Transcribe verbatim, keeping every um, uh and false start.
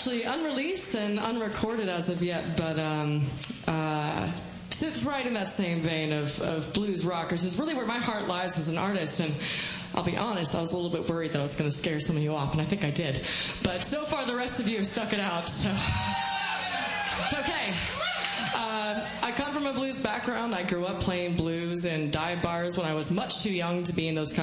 actually unreleased and unrecorded as of yet, but um, uh, sits right in that same vein of, of blues rockers. Is really where my heart lies as an artist, and I'll be honest, I was a little bit worried that I was going to scare some of you off, and I think I did. But so far, the rest of you have stuck it out, so it's okay. Uh, I come from a blues background. I grew up playing blues in dive bars when I was much too young to be in those kinds